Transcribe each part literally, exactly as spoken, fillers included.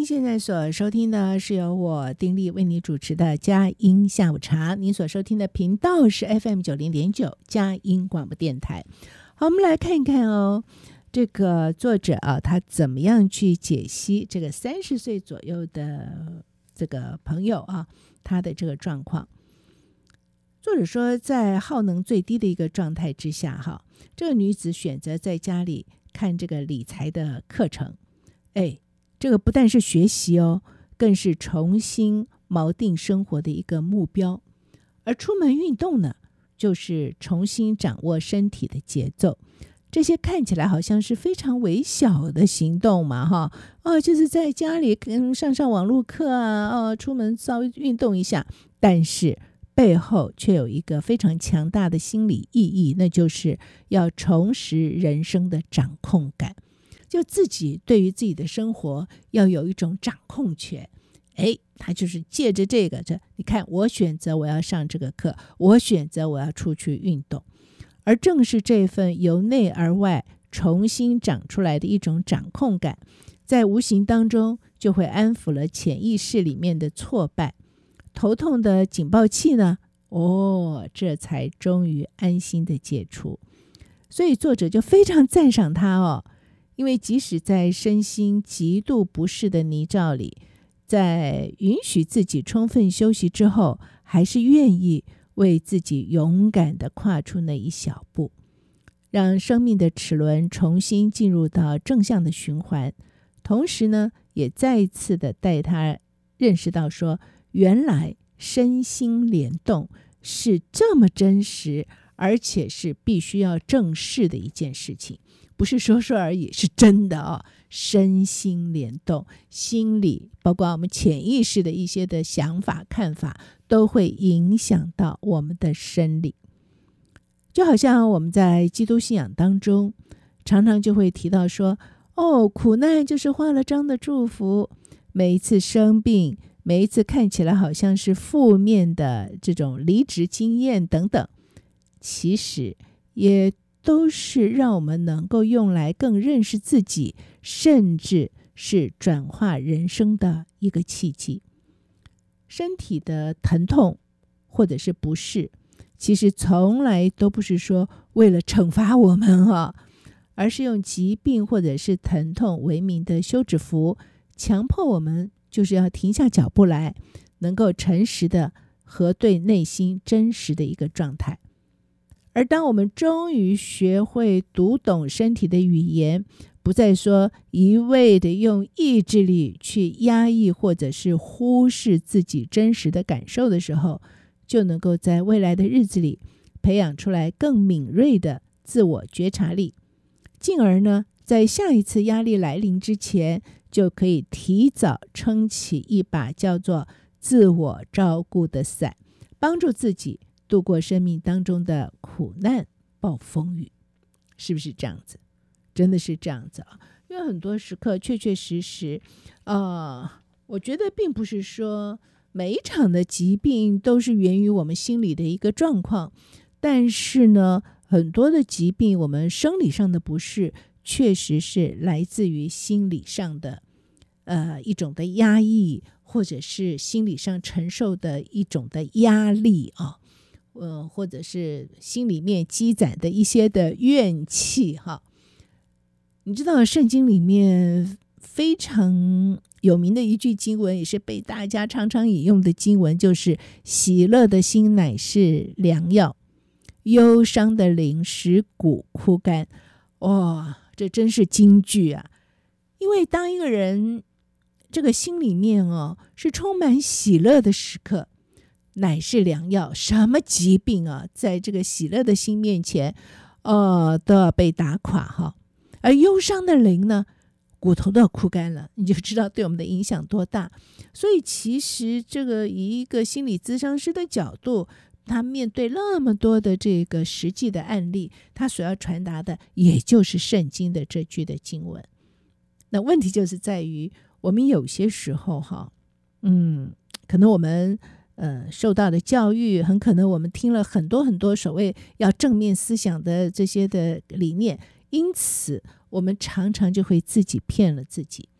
您现在所收听的是由我丁力为你主持的佳音下午茶，您所收听的频道是 F M 九零点九佳音广播电台。好，我们来看一看哦，这个作者啊，他怎么样去解析这个三十岁左右的这个朋友啊，他的这个状况。作者说，在耗能最低的一个状态之下，哈，这个女子选择在家里看这个理财的课程，哎。这个不但是学习哦，更是重新锚定生活的一个目标。而出门运动呢，就是重新掌握身体的节奏。这些看起来好像是非常微小的行动嘛，哈，哦，就是在家里跟上上网络课啊，哦，出门稍微运动一下，但是背后却有一个非常强大的心理意义，那就是要重拾人生的掌控感。就自己对于自己的生活要有一种掌控权，哎，他就是借着这个，这你看，我选择我要上这个课，我选择我要出去运动，而正是这份由内而外重新长出来的一种掌控感，在无形当中就会安抚了潜意识里面的挫败，头痛的警报器呢，哦，这才终于安心的解除。所以作者就非常赞赏他哦。因为即使在身心极度不适的泥沼里，在允许自己充分休息之后，还是愿意为自己勇敢地跨出那一小步，让生命的齿轮重新进入到正向的循环。同时呢，也再一次的带他认识到说，原来身心联动是这么真实，而且是必须要正视的一件事情。不是说说而已，是真的哦。身心联动，心理包括我们潜意识的一些的想法看法，都会影响到我们的生理。就好像我们在基督信仰当中，常常就会提到说，哦，苦难就是画了章的祝福。每一次生病，每一次看起来好像是负面的这种离职经验等等，其实也都是让我们能够用来更认识自己，甚至是转化人生的一个契机。身体的疼痛或者是不适，其实从来都不是说为了惩罚我们啊，而是用疾病或者是疼痛为名的休止符，强迫我们就是要停下脚步来，能够诚实的核对内心真实的一个状态。而当我们终于学会读懂身体的语言，不再说一味的用意志力去压抑或者是忽视自己真实的感受的时候，就能够在未来的日子里培养出来更敏锐的自我觉察力，进而呢，在下一次压力来临之前，就可以提早撑起一把叫做自我照顾的伞，帮助自己度过生命当中的苦难暴风雨。是不是这样子？真的是这样子啊！因为很多时刻确确实实呃，我觉得并不是说每一场的疾病都是源于我们心理的一个状况，但是呢，很多的疾病我们生理上的不适确实是来自于心理上的呃一种的压抑，或者是心理上承受的一种的压力啊。呃，或者是心里面积攒的一些的怨气哈。你知道圣经里面非常有名的一句经文，也是被大家常常引用的经文，就是喜乐的心乃是良药，忧伤的灵使骨枯干。哇、哦，这真是金句啊！因为当一个人这个心里面哦是充满喜乐的时刻，乃是良药。什么疾病啊，在这个喜乐的心面前，呃，都要被打垮哈。而忧伤的灵呢，骨头都要枯干了，你就知道对我们的影响多大。所以其实这个以一个心理咨商师的角度，他面对那么多的这个实际的案例，他所要传达的也就是圣经的这句的经文。那问题就是在于，我们有些时候哈，嗯，可能我们呃，受到的教育，很可能我们听了很多很多所谓要正面思想的这些的理念，因此我们常常就会自己骗了自己。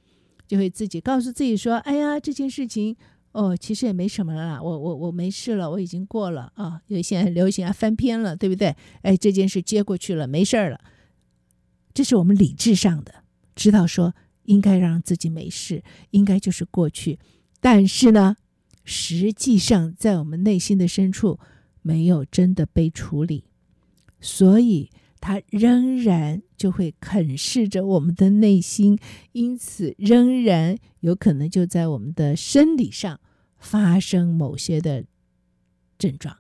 就会自己告诉自己说，哎呀，这件事情哦，其实也没什么了啦，我我我没事了，我已经过了啊。有些很流行啊，翻篇了，对不对？哎，这件事接过去了，没事了。这是我们理智上的，知道说应该让自己没事，应该就是过去。但是呢，实际上在我们内心的深处没有真的被处理，所以它仍然就会啃噬着我们的内心，因此仍然有可能就在我们的生理上发生某些的症状。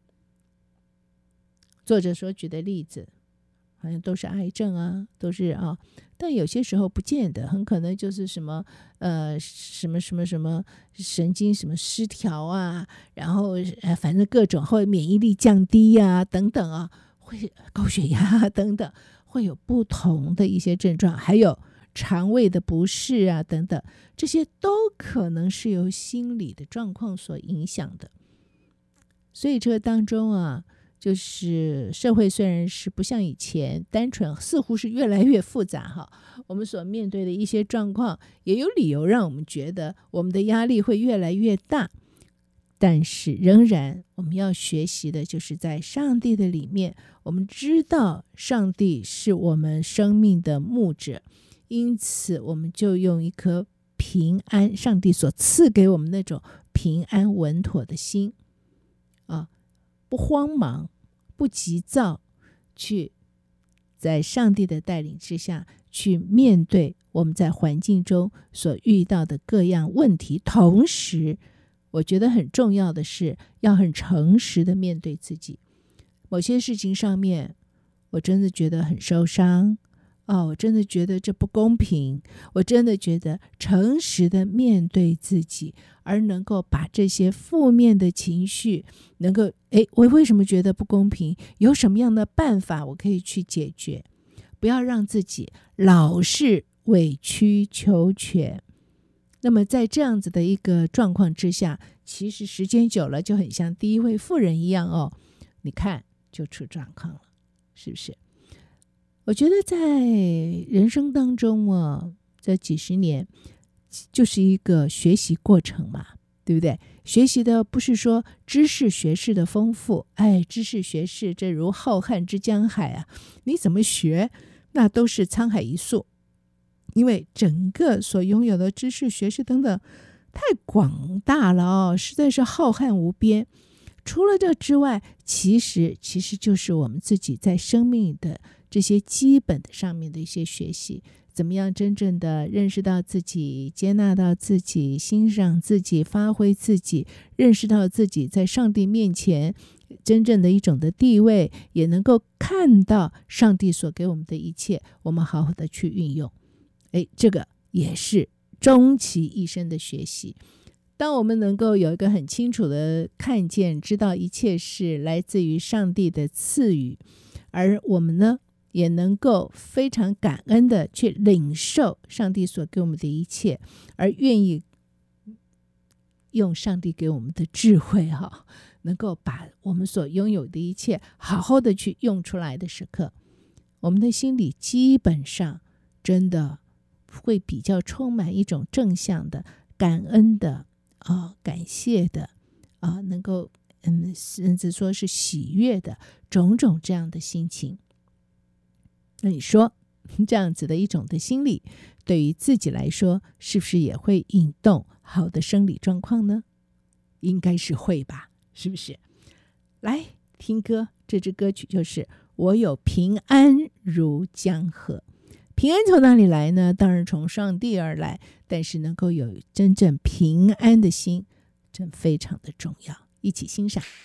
作者所举的例子好像都是癌症啊，都是啊，但有些时候不见得，很可能就是什么呃什么什么什么神经什么失调啊，然后呃反正各种或者免疫力降低啊等等啊，会高血压等等，会有不同的一些症状，还有肠胃的不适啊等等，这些都可能是由心理的状况所影响的。所以这个当中啊，就是社会虽然是不像以前单纯，似乎是越来越复杂哈。我们所面对的一些状况，也有理由让我们觉得我们的压力会越来越大。但是仍然我们要学习的就是在上帝的里面，我们知道上帝是我们生命的牧者，因此我们就用一颗平安，上帝所赐给我们那种平安稳妥的心啊，不慌忙，不急躁，去在上帝的带领之下去面对我们在环境中所遇到的各样问题。同时我觉得很重要的是要很诚实的面对自己，某些事情上面我真的觉得很受伤哦，我真的觉得这不公平，我真的觉得诚实的面对自己，而能够把这些负面的情绪能够，诶，我为什么觉得不公平，有什么样的办法我可以去解决，不要让自己老是委曲求全。那么在这样子的一个状况之下，其实时间久了就很像第一位妇人一样哦，你看就出状况了，是不是？我觉得在人生当中啊，这几十年就是一个学习过程嘛，对不对？学习的不是说知识学识的丰富，哎，知识学识这如浩瀚之江海啊，你怎么学那都是沧海一粟，因为整个所拥有的知识学识等等太广大了哦，实在是浩瀚无边。除了这之外，其实其实就是我们自己在生命的这些基本的上面的一些学习，怎么样真正的认识到自己，接纳到自己，欣赏自己，发挥自己，认识到自己在上帝面前真正的一种的地位，也能够看到上帝所给我们的一切，我们好好的去运用。诶，这个也是终其一生的学习。当我们能够有一个很清楚的看见，知道一切是来自于上帝的赐予，而我们呢也能够非常感恩的去领受上帝所给我们的一切，而愿意用上帝给我们的智慧哈，能够把我们所拥有的一切好好的去用出来的时刻，我们的心里基本上真的会比较充满一种正向的、感恩的啊、感谢的啊、能够嗯，甚至说是喜悦的种种这样的心情。那你说这样子的一种的心理，对于自己来说，是不是也会引动好的生理状况呢？应该是会吧，是不是？来听歌，这支歌曲就是我有平安如江河。平安从哪里来呢？当然从上帝而来，但是能够有真正平安的心，真非常的重要。一起欣赏。